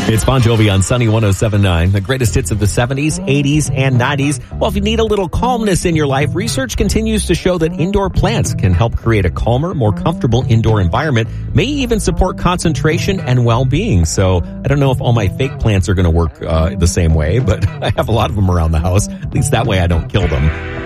It's Bon Jovi on Sunny 107.9, the greatest hits of the 70s, 80s, and 90s. Well, if you need a little calmness in your life, research continues to show that indoor plants can help create a calmer, more comfortable indoor environment, may even support concentration and well-being. So I don't know if all my fake plants are going to work the same way, but I have a lot of them around the house. At least that way I don't kill them.